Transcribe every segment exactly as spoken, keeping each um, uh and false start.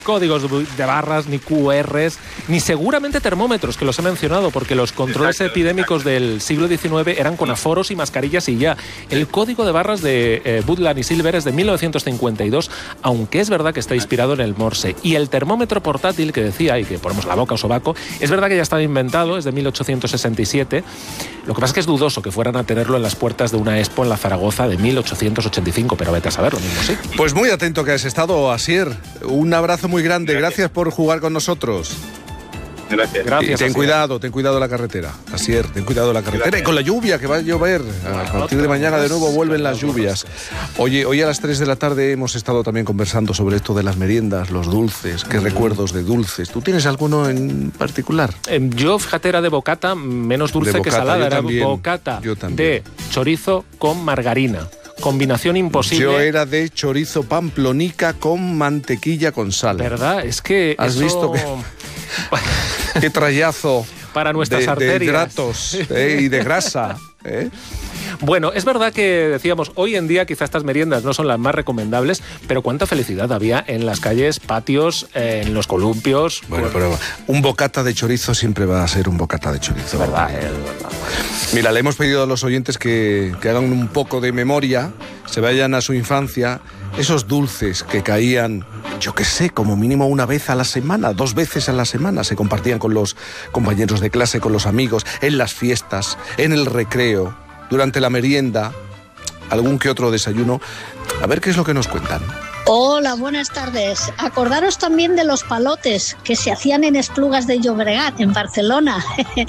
códigos de barras, ni Q Rs, ni seguramente termómetros, que los he mencionado, porque los controles exacto, epidémicos exacto. del siglo diecinueve eran con aforos y mascarillas y ya. El código de barras de eh, Butland y Silver es de mil novecientos cincuenta y dos, aunque es verdad que está inspirado en el Morse. Y el termómetro portátil que decía, y que ponemos la boca o sobaco, es verdad que ya estaba inventado, es de mil ochocientos sesenta y siete. Lo que pasa es que es dudoso que fueran a tenerlo en las puertas de una expo en la Zaragoza de mil ochocientos ochenta y cinco, pero vete a saber, lo mismo sí. Pues muy atento que has estado, Asier. Un abrazo muy grande, gracias, gracias por jugar con nosotros. Gracias. Gracias. Ten Asier. cuidado, ten cuidado la carretera. Asier, ten cuidado la carretera. Gracias. Y con la lluvia que va a llover. A partir de mañana de nuevo vuelven las lluvias. Oye, hoy a las tres de la tarde hemos estado también conversando sobre esto de las meriendas, los dulces. ¿Qué mm. recuerdos de dulces? ¿Tú tienes alguno en particular? Eh, yo, fíjate, era de bocata, menos dulce bocata, que salada. Era también, bocata de chorizo con margarina. Combinación imposible. Yo era de chorizo pamplonica con mantequilla con sal. ¿Verdad? Es que ¿Has eso... visto que... qué trayazo para nuestras de, arterias. De hidratos eh, y de grasa, ¿eh? Bueno, es verdad que decíamos, hoy en día quizás estas meriendas no son las más recomendables, pero cuánta felicidad había en las calles, patios, eh, en los columpios. Bueno, pues... pero un bocata de chorizo siempre va a ser un bocata de chorizo. ¿Verdad? Es verdad. Mira, le hemos pedido a los oyentes que, que hagan un poco de memoria, se vayan a su infancia, esos dulces que caían, yo qué sé, como mínimo una vez a la semana, dos veces a la semana, se compartían con los compañeros de clase, con los amigos, en las fiestas, en el recreo, durante la merienda, algún que otro desayuno. A ver qué es lo que nos cuentan. Hola, buenas tardes. Acordaros también de los palotes que se hacían en Esplugas de Llobregat, en Barcelona.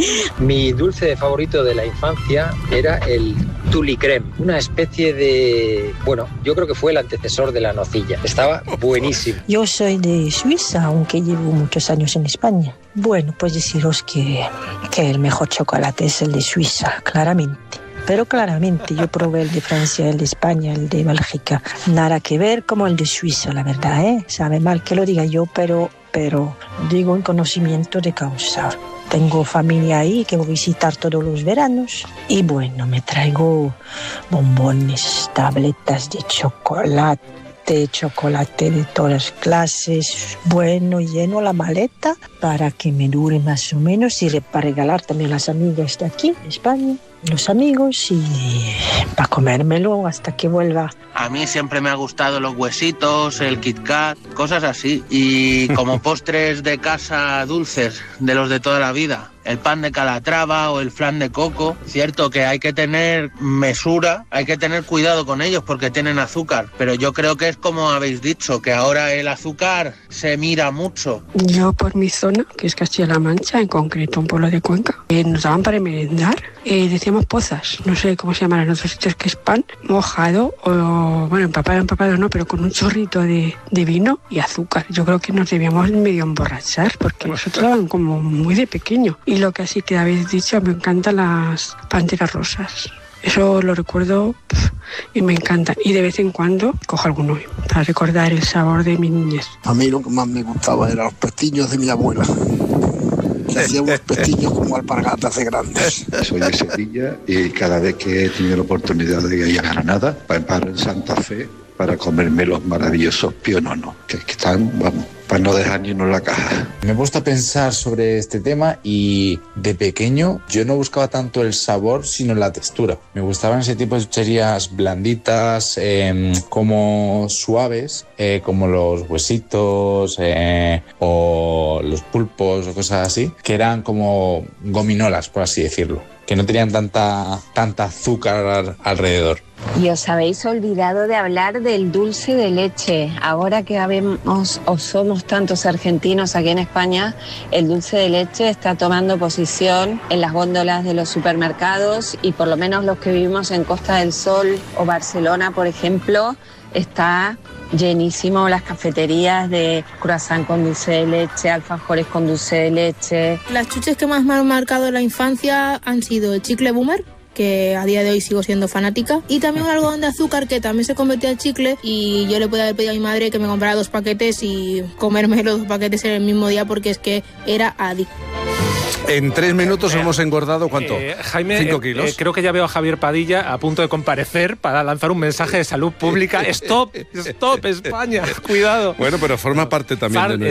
Mi dulce favorito de la infancia era el tulicrem, una especie de... Bueno, yo creo que fue el antecesor de la nocilla. Estaba buenísimo. Yo soy de Suiza, aunque llevo muchos años en España. Bueno, pues deciros que, que el mejor chocolate es el de Suiza, claramente. Pero claramente yo probé el de Francia, el de España, el de Bélgica. Nada que ver como el de Suiza, la verdad, ¿eh? Sabe mal que lo diga yo, pero, pero digo en conocimiento de causa. Tengo familia ahí que voy a visitar todos los veranos. Y bueno, me traigo bombones, tabletas de chocolate. De chocolate de todas las clases, bueno, lleno la maleta para que me dure más o menos y para regalar también a las amigas de aquí, de España, los amigos, y para comérmelo hasta que vuelva. A mí siempre me ha gustado los huesitos, el Kit Kat, cosas así, y como postres de casa dulces, de los de toda la vida. El pan de Calatrava o el flan de coco. Cierto que hay que tener mesura, hay que tener cuidado con ellos porque tienen azúcar, pero yo creo que es como habéis dicho, que ahora el azúcar se mira mucho. Yo por mi zona, que es Castilla-La Mancha, en concreto un pueblo de Cuenca, eh, nos daban para merendar, eh, decíamos pozas, no sé cómo se llaman en otros sitios, que es pan mojado o, bueno, empapado, empapado no, pero con un chorrito de, de vino y azúcar. Yo creo que nos debíamos medio emborrachar porque nosotros daban como muy de pequeño. Y lo que así que habéis dicho, me encantan las panteras rosas. Eso lo recuerdo pf, y me encanta. Y de vez en cuando cojo alguno para recordar el sabor de mi niñez. A mí lo que más me gustaba eran los pestiños de mi abuela. Que hacía unos pestiños como alpargatas de grandes. Soy de Sevilla y cada vez que he tenido la oportunidad de ir a Granada, para parar en Santa Fe, para comerme los maravillosos piononos, que, que están, vamos, para no dejar ni uno en la caja. Me gusta pensar sobre este tema y de pequeño yo no buscaba tanto el sabor sino la textura. Me gustaban ese tipo de chucherías blanditas, eh, como suaves, eh, como los huesitos eh, o los pulpos o cosas así, que eran como gominolas, por así decirlo, que no tenían tanta, tanta azúcar alrededor. Y os habéis olvidado de hablar del dulce de leche. Ahora que habemos o somos tantos argentinos aquí en España, el dulce de leche está tomando posición en las góndolas de los supermercados y por lo menos los que vivimos en Costa del Sol o Barcelona, por ejemplo, está llenísimo las cafeterías de croissant con dulce de leche, alfajores con dulce de leche. Las chuches que más me han marcado en la infancia han sido el chicle boomer, que a día de hoy sigo siendo fanática, y también un algodón de azúcar que también se convirtió en chicle, y yo le podía haber pedido a mi madre que me comprara dos paquetes y comerme los dos paquetes en el mismo día porque es que era adicto. En tres minutos hemos engordado, ¿cuánto? Eh, Jaime, ¿Cinco eh, kilos? eh, creo que ya veo a Javier Padilla a punto de comparecer para lanzar un mensaje de salud pública. ¡Stop! ¡Stop, España! ¡Cuidado! Bueno, pero forma parte también Far- de nuestra